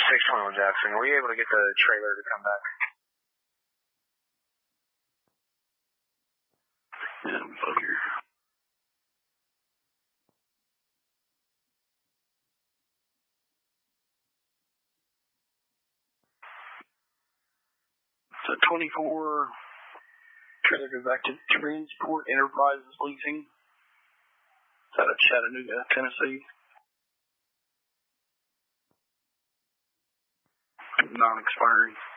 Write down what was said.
621 Jackson, were you able to get the trailer to come back? Yeah, fucker. So 24, trailer goes back to Transport Enterprises Leasing. It's out of Chattanooga, Tennessee. Non-expiring.